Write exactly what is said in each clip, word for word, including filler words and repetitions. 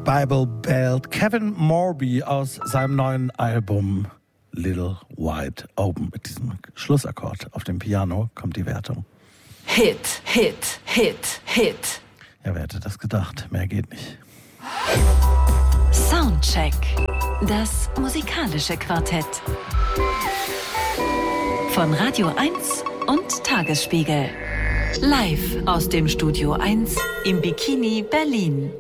Bible Belt, Kevin Morby aus seinem neuen Album Little Wide Open. Mit diesem Schlussakkord auf dem Piano kommt die Wertung. Hit, Hit, Hit, Hit. Ja, wer hätte das gedacht? Mehr geht nicht. Soundcheck. Das musikalische Quartett. Von Radio eins und Tagesspiegel. Live aus dem Studio eins im Bikini Berlin.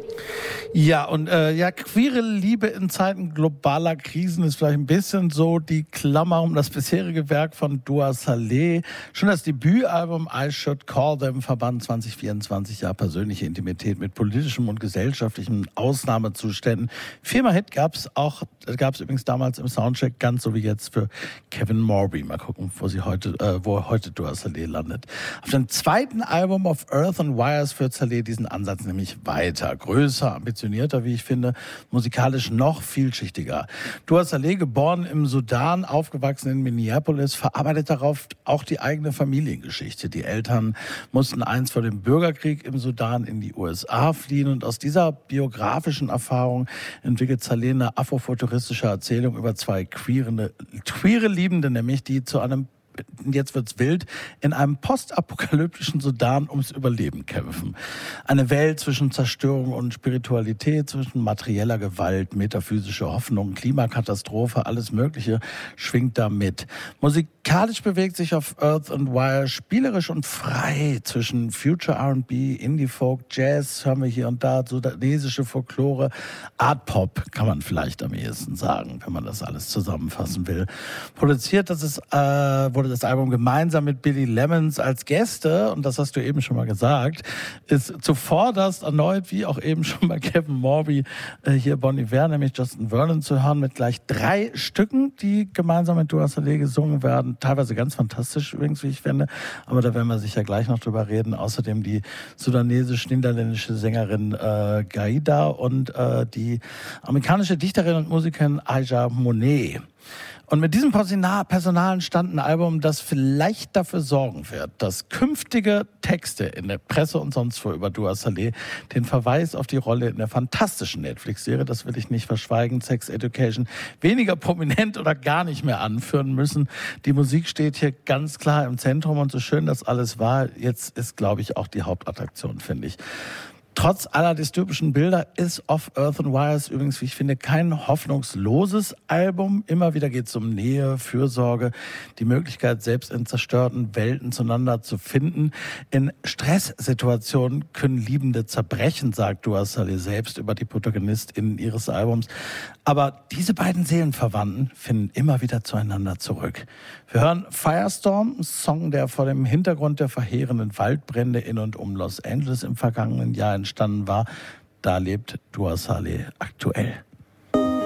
Ja, und äh, ja, queere Liebe in Zeiten globaler Krisen ist vielleicht ein bisschen so die Klammer um das bisherige Werk von Dua Saleh. Schon das Debütalbum I Should Call Them verband zwanzig vierundzwanzig ja persönliche Intimität mit politischem und gesellschaftlichen Ausnahmezuständen. Viermal Hit gab's auch, gab's übrigens damals im Soundcheck, ganz so wie jetzt für Kevin Morby. Mal gucken, wo sie heute, äh, wo heute Dua Saleh landet. Auf dem zweiten Album of Earth and Wires führt Saleh diesen Ansatz nämlich weiter, größer, ambitionierter, wie ich finde, musikalisch noch vielschichtiger. Dua Saleh, geboren im Sudan, aufgewachsen in Minneapolis, verarbeitet darauf auch die eigene Familiengeschichte. Die Eltern mussten einst vor dem Bürgerkrieg im Sudan in die U S A fliehen und aus dieser biografischen Erfahrung entwickelt Saleh eine afrofuturistische Erzählung über zwei queere, queere Liebende, nämlich die zu einem jetzt wird's wild, in einem postapokalyptischen Sudan ums Überleben kämpfen. Eine Welt zwischen Zerstörung und Spiritualität, zwischen materieller Gewalt, metaphysischer Hoffnung, Klimakatastrophe, alles Mögliche schwingt da mit. Musikalisch bewegt sich auf Earth and Wire spielerisch und frei zwischen Future R and B, Indie-Folk, Jazz, hören wir hier und da, sudanesische Folklore, Art-Pop, kann man vielleicht am ehesten sagen, wenn man das alles zusammenfassen will. Produziert, das ist, äh, wurde das Album gemeinsam mit Billy Lemons als Gäste, und das hast du eben schon mal gesagt, ist zuvorderst erneut, wie auch eben schon bei Kevin Morby, äh, hier Bon Iver, nämlich Justin Vernon zu hören, mit gleich drei Stücken, die gemeinsam mit Dua Saleh gesungen werden. Teilweise ganz fantastisch übrigens, wie ich finde, aber da werden wir sicher gleich noch drüber reden. Außerdem die sudanesisch-niederländische Sängerin äh, Gaida und äh, die amerikanische Dichterin und Musikerin Aja Monet. Und mit diesem Personal entstand ein Album, das vielleicht dafür sorgen wird, dass künftige Texte in der Presse und sonst wo über Dua Saleh den Verweis auf die Rolle in der fantastischen Netflix-Serie, das will ich nicht verschweigen, Sex Education, weniger prominent oder gar nicht mehr anführen müssen. Die Musik steht hier ganz klar im Zentrum und so schön das alles war, jetzt ist, glaube ich, auch die Hauptattraktion, finde ich. Trotz aller dystopischen Bilder ist Of Earth and Wires übrigens, wie ich finde, kein hoffnungsloses Album. Immer wieder geht es um Nähe, Fürsorge, die Möglichkeit, selbst in zerstörten Welten zueinander zu finden. In Stresssituationen können Liebende zerbrechen, sagt Dua Saleh selbst über die ProtagonistInnen ihres Albums. Aber diese beiden Seelenverwandten finden immer wieder zueinander zurück. Wir hören Firestorm, ein Song, der vor dem Hintergrund der verheerenden Waldbrände in und um Los Angeles im vergangenen Jahr entstanden war. Da lebt Dua Saleh aktuell.